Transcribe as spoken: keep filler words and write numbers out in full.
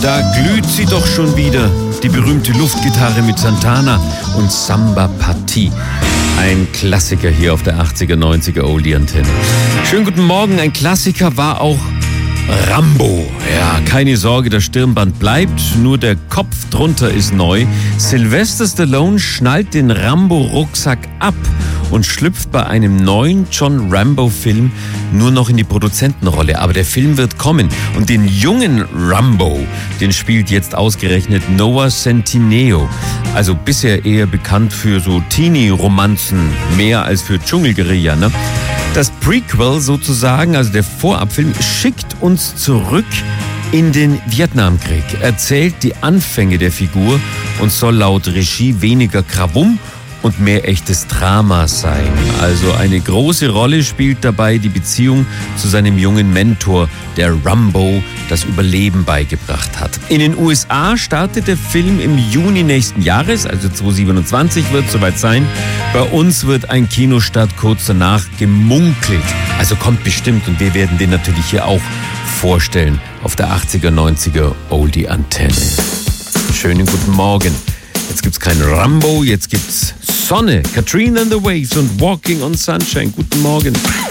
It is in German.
Da glüht sie doch schon wieder, die berühmte Luftgitarre mit Santana und Samba Partie. Ein Klassiker hier auf der achtziger, neunziger Oldie-Antenne. Schönen guten Morgen, ein Klassiker war auch Rambo. Ja, keine Sorge, das Stirnband bleibt, nur der Kopf drunter ist neu. Sylvester Stallone schnallt den Rambo-Rucksack ab und schlüpft bei einem neuen John Rambo-Film nur noch in die Produzentenrolle. Aber der Film wird kommen und den jungen Rambo, den spielt jetzt ausgerechnet Noah Centineo. Also bisher eher bekannt für so Teenie-Romanzen, mehr als für Dschungelguerilla, ne? Das Prequel sozusagen, also der Vorabfilm, schickt uns zurück in den Vietnamkrieg, erzählt die Anfänge der Figur und soll laut Regie weniger Krawum und mehr echtes Drama sein. Also eine große Rolle spielt dabei die Beziehung zu seinem jungen Mentor, der Rambo das Überleben beigebracht hat. In den U S A startet der Film im Juni nächsten Jahres, also zweitausendsiebenundzwanzig wird es soweit sein. Bei uns wird ein Kinostart kurz danach gemunkelt. Also kommt bestimmt und wir werden den natürlich hier auch vorstellen auf der achtziger, neunziger Oldie-Antenne. Schönen guten Morgen. Jetzt gibt's kein Rambo, jetzt gibt's Sonne. Katrina and the Waves und Walking on Sunshine. Guten Morgen.